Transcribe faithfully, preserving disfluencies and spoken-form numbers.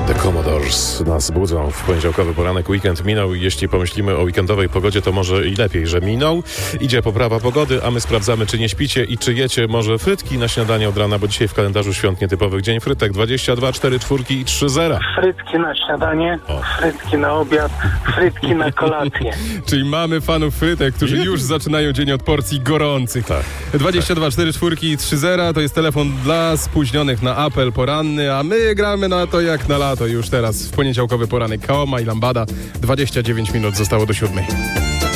The Commodores nas budzą w poniedziałkowy poranek. Weekend minął i jeśli pomyślimy o weekendowej pogodzie, to może i lepiej, że minął. Idzie poprawa pogody, a my sprawdzamy, czy nie śpicie i czy jecie może frytki na śniadanie od rana, bo dzisiaj w kalendarzu świąt nietypowych dzień frytek. dwadzieścia dwa, cztery czwórki i trzy zera. Frytki na śniadanie, O. frytki na obiad, frytki na kolację. Czyli mamy fanów frytek, którzy już zaczynają dzień od porcji gorących. Tak. dwadzieścia dwa, cztery czwórki i trzy zera to jest telefon dla spóźnionych na apel poranny, a my gramy na to jak na lato już teraz w poniedziałkowy poranek. Kaoma i Lambada. dwadzieścia dziewięć minut zostało do siódmej.